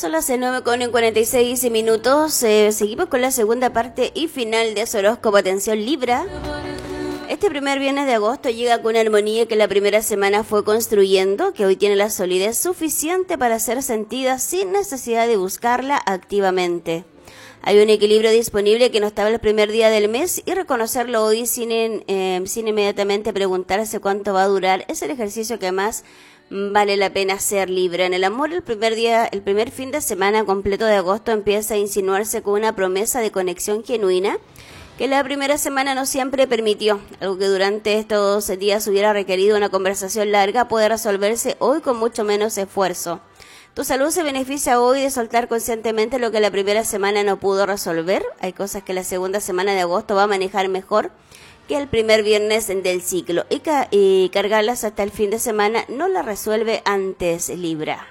son las 9:46 seguimos con la segunda parte y final de su horóscopo. Atención Libra. Este primer viernes de agosto llega con una armonía que la primera semana fue construyendo, que hoy tiene la solidez suficiente para ser sentida sin necesidad de buscarla activamente. Hay un equilibrio disponible que no estaba el primer día del mes y reconocerlo hoy sin inmediatamente preguntarse cuánto va a durar es el ejercicio que más vale la pena hacer. Libra. En el amor, el primer fin de semana completo de agosto empieza a insinuarse con una promesa de conexión genuina que la primera semana no siempre permitió. Algo que durante estos días hubiera requerido una conversación larga puede resolverse hoy con mucho menos esfuerzo. Tu salud se beneficia hoy de soltar conscientemente lo que la primera semana no pudo resolver. Hay cosas que la segunda semana de agosto va a manejar mejor que el primer viernes del ciclo. Y cargarlas hasta el fin de semana no la resuelve antes, Libra.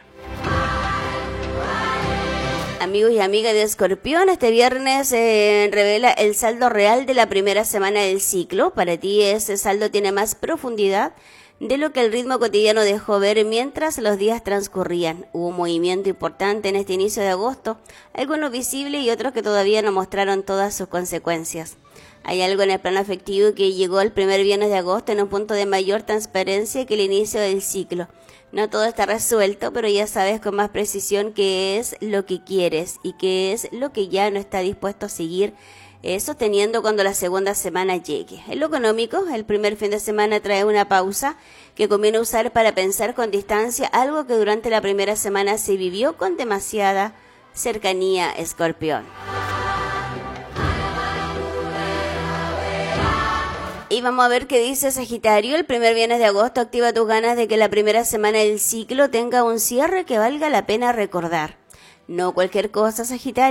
Amigos y amigas de Escorpión, este viernes revela el saldo real de la primera semana del ciclo. Para ti ese saldo tiene más profundidad de lo que el ritmo cotidiano dejó ver mientras los días transcurrían. Hubo un movimiento importante en este inicio de agosto, algunos visibles y otros que todavía no mostraron todas sus consecuencias. Hay algo en el plano afectivo que llegó el primer viernes de agosto en un punto de mayor transparencia que el inicio del ciclo. No todo está resuelto, pero ya sabes con más precisión qué es lo que quieres y qué es lo que ya no está dispuesto a seguir sosteniendo cuando la segunda semana llegue. En lo económico, el primer fin de semana trae una pausa que conviene usar para pensar con distancia algo que durante la primera semana se vivió con demasiada cercanía, Escorpión. Y vamos a ver qué dice Sagitario. El primer viernes de agosto activa tus ganas de que la primera semana del ciclo tenga un cierre que valga la pena recordar. No cualquier cosa, Sagitario.